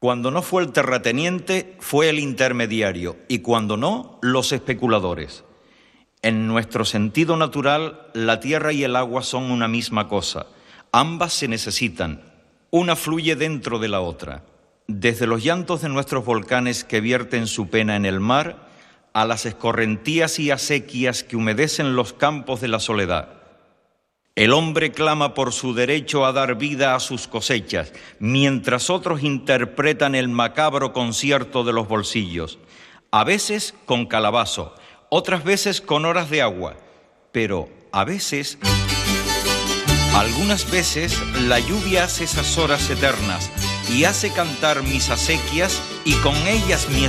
Cuando no fue el terrateniente, fue el intermediario, y cuando no, los especuladores. En nuestro sentido natural, la tierra y el agua son una misma cosa. Ambas se necesitan. Una fluye dentro de la otra. Desde los llantos de nuestros volcanes que vierten su pena en el mar, a las escorrentías y acequias que humedecen los campos de la soledad. El hombre clama por su derecho a dar vida a sus cosechas, mientras otros interpretan el macabro concierto de los bolsillos, a veces con calabazo, otras veces con horas de agua, pero a veces, algunas veces, la lluvia hace esas horas eternas y hace cantar mis acequias y con ellas mi